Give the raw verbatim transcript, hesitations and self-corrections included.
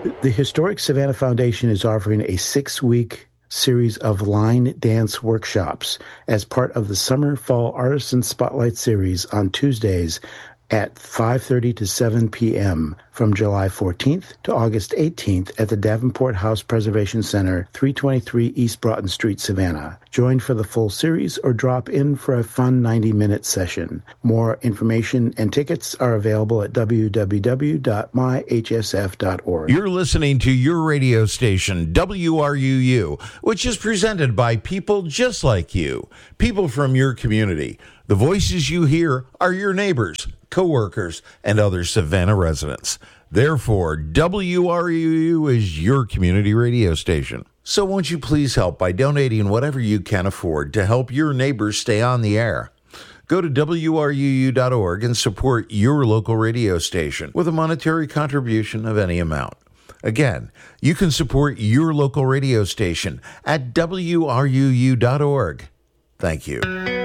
The Historic Savannah Foundation is offering a six-week series of line dance workshops as part of the Summer Fall Artisan Spotlight Series on Tuesdays at five thirty to seven p.m. from July fourteenth to August eighteenth at the Davenport House Preservation Center, three twenty-three East Broughton Street, Savannah. Join for the full series or drop in for a fun ninety-minute session. More information and tickets are available at w w w dot my h s f dot org. You're listening to your radio station, W R U U, which is presented by people just like you, people from your community. The voices you hear are your neighbors, co-workers, and other Savannah residents. Therefore, W R U U is your community radio station. So won't you please help by donating whatever you can afford to help your neighbors stay on the air? Go to w r u u dot org and support your local radio station with a monetary contribution of any amount. Again, you can support your local radio station at w r u u dot org. Thank you.